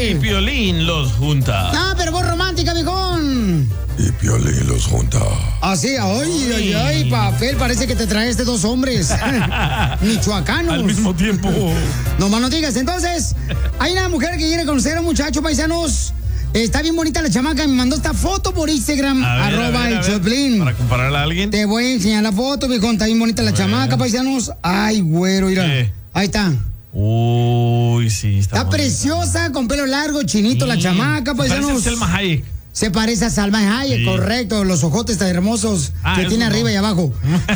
Y Piolín los junta. No, pero vos romántica, viejón. Y Piolín los junta. Así, ay, papel, parece que te traeste dos hombres. Michoacanos. Al mismo tiempo. No más no digas. Entonces, hay una mujer que quiere conocer a un muchacho, paisanos. Está bien bonita la chamaca, me mandó esta foto por Instagram, @el Choplin. Para compararla a alguien. Te voy a enseñar la foto, viejón, está bien bonita la chamaca, paisanos. Ay, güero, mira. Ahí está. Uy, sí, está preciosa, con pelo largo, chinito la chamaca, paisanos. Parece Selma Hayek. Se parece a Salma Hayek, correcto. Los ojotes tan hermosos que tiene arriba y abajo.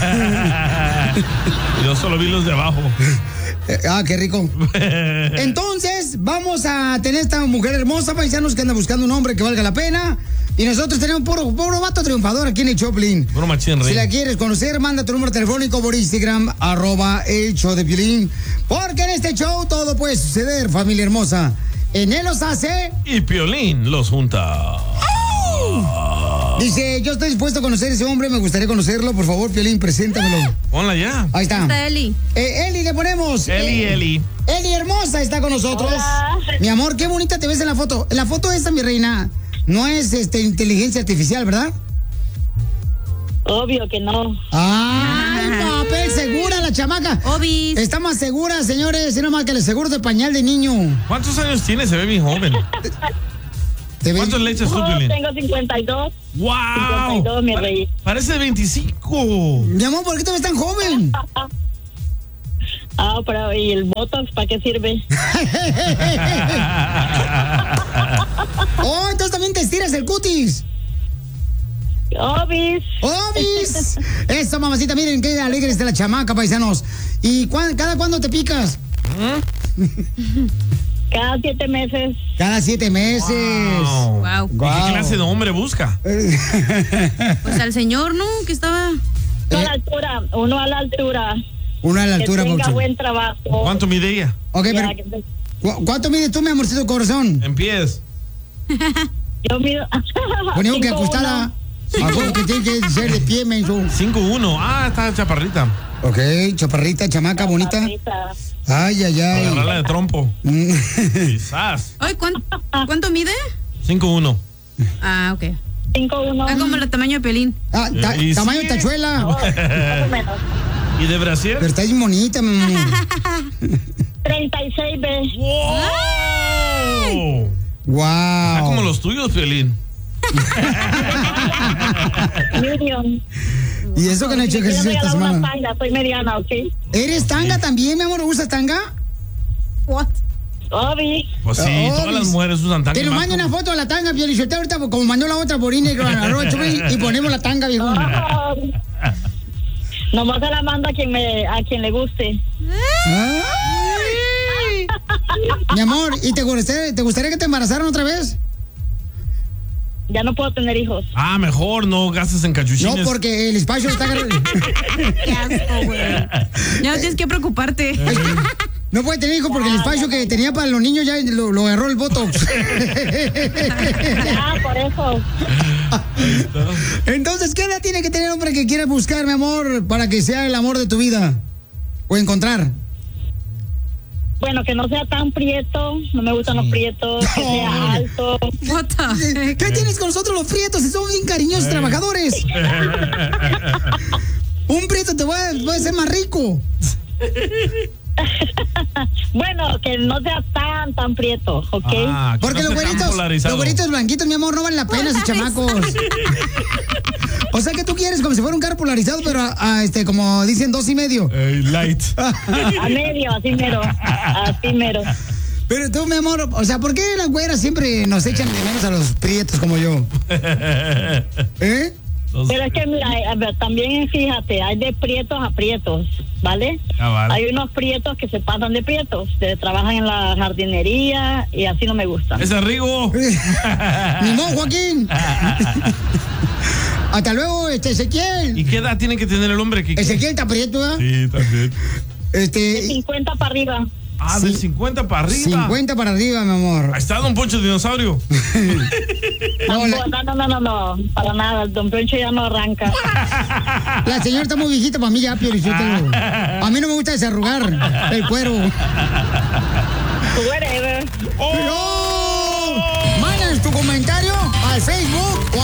Yo solo vi los de abajo. Qué rico. Entonces, vamos a tener esta mujer hermosa, paisanos, que anda buscando un hombre que valga la pena. Y nosotros tenemos puro vato triunfador aquí en el Choplin. Puro machín, rey. Si la quieres conocer, manda tu número telefónico por Instagram, @el show de Piolín. Porque en este show todo puede suceder, familia hermosa. En él los hace. Y Piolín los junta. Dice, yo estoy dispuesto a conocer a ese hombre, me gustaría conocerlo, por favor, Piolín, preséntamelo. Ponla ya. Ahí está. Está Eli. Eli le ponemos. Eli. Eli hermosa está con nosotros. Hola. Mi amor, qué bonita te ves en la foto. La foto esta, mi reina, no es inteligencia artificial, ¿verdad? Obvio que no. Ay, papel, segura la chamaca. Obis. Está más segura, señores, no más que el seguro de pañal de niño. ¿Cuántos años tiene? Se ve bien joven. ¿Cuántos le echas tú, Piolín? Tengo 52. ¡Wow! 52, mi rey. Parece de 25. Mi amor, ¿por qué te ves tan joven? Pero ¿y el Botox para qué sirve? Oh, entonces también te estiras el cutis. Obis. Eso, mamacita, miren qué alegre está la chamaca, paisanos. ¿Y cada cuándo te picas? Cada 7 meses. Cada 7 meses. Wow. ¿Y qué clase de hombre busca? Pues al señor, ¿no? Que estaba. A la altura, uno a la altura. Uno a la altura, que tenga Paucho. buen trabajo. ¿Cuánto mide ella? Ok, pero ¿cuánto mides tú, mi amorcito corazón? En pies. Yo mido. Ponemos que acostada. Algo que tiene que ser de pie, menso. 5'1". Está chaparrita. Ok, chaparrita, chamaca, bonita. Ay. Agarrarla de trompo. Quizás. Ay, ¿cuánto mide? 5'1". Ah, ok. 5'1". Ah, como el tamaño de Piolín. Tamaño de tachuela. Más o menos. ¿Y de brasier? Pero está bien bonita, mi amor. 36 B. Wow. Está como los tuyos, Piolín. Medium. ¿Y eso que no he hecho ejercicio esta semana? Soy mediana, ¿ok? ¿Eres tanga también, mi amor? ¿Usas tanga? What? Obi. Pues sí, todas las mujeres usan tanga. Que nos mande una foto de la tanga, Piolichotero, ahorita como mandó la otra por Instagram, y ponemos la tanga, viejo. Nomás se la mando a quien le guste. Mi amor, ¿y te gustaría que te embarazaran otra vez? Ya no puedo tener hijos. Mejor no gastes en cachuchines. No, porque el espacio está agarrando. Qué asco, güey. Ya no tienes que preocuparte. No puede tener hijos porque el espacio que tenía para los niños ya lo agarró el Botox. Por eso. Entonces, ¿qué edad tiene que tener el hombre que quiera buscar, mi amor, para que sea el amor de tu vida? O encontrar. Bueno, que no sea tan prieto, no me gustan los prietos, que sea alto. ¿Qué tienes con nosotros los prietos? Si somos bien cariñosos trabajadores. Un prieto te puede ser más rico. Bueno, que no sea tan prieto, ¿ok? Porque los güeritos blanquitos, mi amor, no valen la pena esos chamacos. O sea que tú quieres como si fuera un carro polarizado, pero como dicen 2.5. Light. A medio, así mero. Pero tú, mi amor, o sea, ¿por qué las güeras siempre nos echan de menos a los prietos como yo? ¿Eh? Pero es que mira, también fíjate, hay de prietos a prietos, ¿vale? Vale. Hay unos prietos que se pasan de prietos, que trabajan en la jardinería y así no me gusta. ¡Es Rigo! ¡Ni modo, Joaquín! Hasta luego, Ezequiel. ¿Y qué edad tiene que tener el hombre? Ezequiel está prieto, ¿eh? Sí, también. De 50 para arriba. Del 50 para arriba. 50 para arriba, mi amor. Ahí está Don Poncho Dinosaurio. No, para nada, Don Poncho ya no arranca. La señora está muy viejita para mí ya, Piolichotero. A mí no me gusta desarrugar el cuero. Whatever. ¡Oh! Mándanos tu comentario al Facebook o